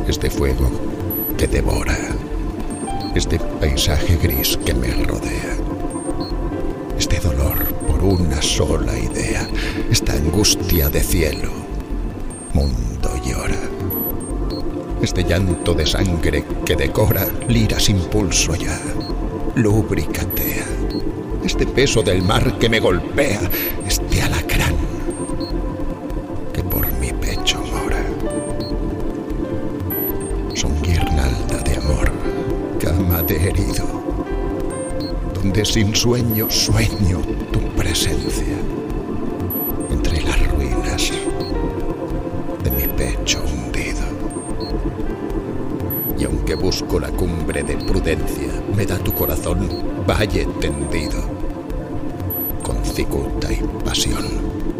este fuego que devora, este paisaje gris que me rodea, este dolor por una sola idea, esta angustia de cielo, mundo llora, este llanto de sangre que decora lira sin pulso ya, lubricatea, este peso del mar que me golpea, este alacrán que por mi pecho mora. Son guirnalda de amor, cama de herido, donde sin sueño sueño tu presencia, entre las ruinas de mi pecho hundido. Y aunque busco la cumbre de prudencia, me da tu corazón valle tendido, con cicuta y pasión.